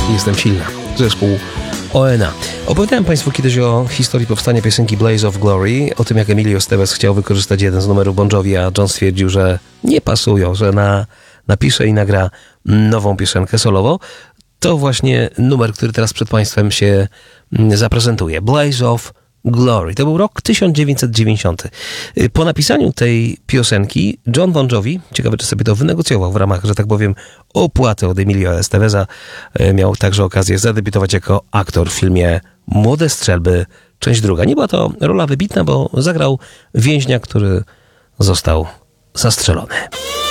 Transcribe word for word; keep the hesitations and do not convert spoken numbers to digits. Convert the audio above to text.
Jestem silna. Zespół O N A. Opowiadałem Państwu kiedyś o historii powstania piosenki Blaze of Glory, o tym jak Emilio Estevez chciał wykorzystać jeden z numerów Bon Jovi, a John stwierdził, że nie pasują, że na, napisze i nagra nową piosenkę solowo. To właśnie numer, który teraz przed Państwem się zaprezentuje. Blaze of Glory. To był rok tysiąc dziewięćset dziewięćdziesiąty. Po napisaniu tej piosenki John Bon Jovi, ciekawe czy sobie to wynegocjował w ramach, że tak powiem, opłaty od Emilio Esteveza, miał także okazję zadebiutować jako aktor w filmie Młode Strzelby, część druga. Nie była to rola wybitna, bo zagrał więźnia, który został zastrzelony.